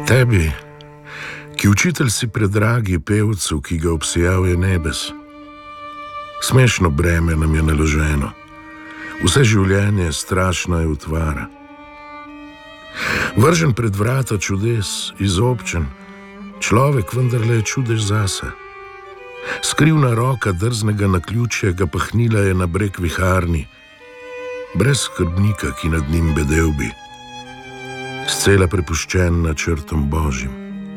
Tebi, ki učitelj si predragi pevcu, ki ga obsijal je nebes. Smešno breme nam je naloženo, vse življenje strašno je utvara. Vržen pred vrata čudes, izobčen, človek vendarle je čudež zase. Skrivna roka drznega naključja ga pahnila je na breg viharni, brez skrbnika, ki nad njim bedel bi, scela prepuščen načrtom Božjim.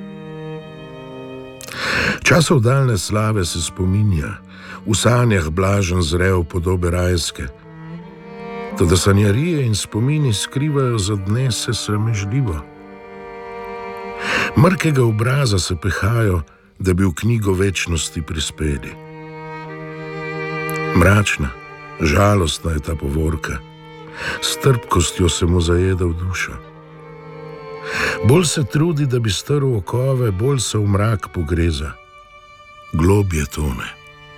Časov daljne slave se spominja, v sanjah blažen zrel podobe rajske, toda sanjarije in spomini skrivajo za dne se sramežljivo. Mrkega obraza se pehajo, da bi v knjigo večnosti prispeli. Mračna, žalostna je ta povorka, s trpkostjo se mu zajeda v dušo. Bolj se trudi, da bi strl okove, bolj se v mrak pogreza, globje tone.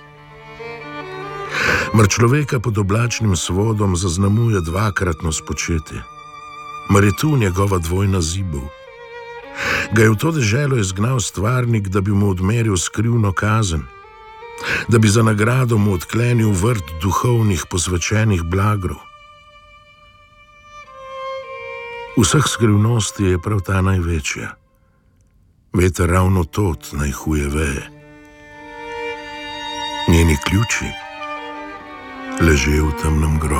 Mrčloveka pod oblačnim svodom zaznamuje dvakratno spočetje. Mar je tu njegova dvojna zibel? Ga je v to deželo izgnal stvarnik, da bi mu odmeril skrivno kazen, da bi za nagrado mu odklenil vrt duhovnih posvečenih blagrov. Vseh skrivnosti je prav ta največja. Veter ravno tot najhuje veje. Njeni ključi leže v temnem grobu.